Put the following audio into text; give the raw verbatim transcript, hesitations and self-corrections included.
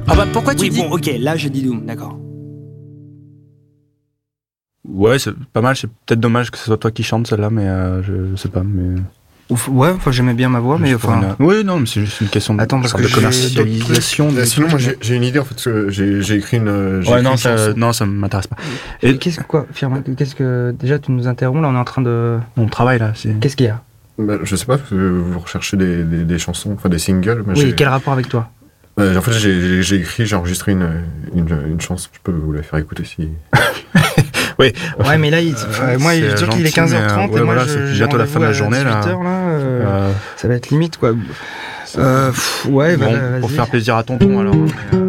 Ah bah pourquoi tu Oui, dis... bon, ok, là je dis Doom, d'accord. Ouais, c'est pas mal. C'est peut-être dommage que ce soit toi qui chante celle-là, mais euh, je, je sais pas. Mais Ouf, ouais, enfin, j'aimais bien ma voix, mais Juste pour enfin. une- Oui, non, mais c'est juste une question de, Attends, parce sorte que de j'ai commercialisation. Euh, des Sinon, moi, trucs, j'ai, j'ai une idée, en fait, que j'ai, j'ai écrit une, j'ai Ouais, écrit non, une ça, chanson. non, ça m'intéresse pas. Et Et qu'est-ce que quoi, Firmin, qu'est-ce que déjà tu nous interromps là, on est en train de. on travaille là. C'est... Qu'est-ce qu'il y a? Bah, je sais pas, parce que vous recherchez des, des, des chansons, enfin des singles. Moi, Oui, j'ai, quel rapport avec toi? euh, en fait, j'ai, j'ai, j'ai écrit, j'ai enregistré une, une, une chanson. Je peux vous la faire écouter si. Oui. Ouais, mais là, il, euh, moi, c'est je dis qu'il est gentil, quinze heures mais, trente euh, ouais, et moi, voilà, je, c'est j'ai bientôt la fin de la rendez-vous à journée, là. dix-huit heures, là, euh, Euh, ça va être limite quoi. Euh, pff, ouais, bon, bah, pour vas-y. faire plaisir à tonton alors. hein, mais, euh,